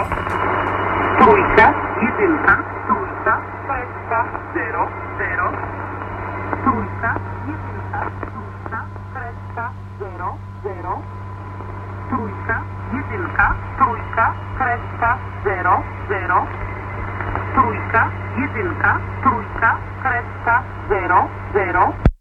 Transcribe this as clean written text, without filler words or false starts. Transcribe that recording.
Trójka, jedynka, trójka, kreska, 0, 0. Trójka, jedynka, trójka, kreska, 0, 0. Trójka, jedynka, trójka, kreska, 0, 0. Trójka, jedynka, trójka, kreska, 0, 0.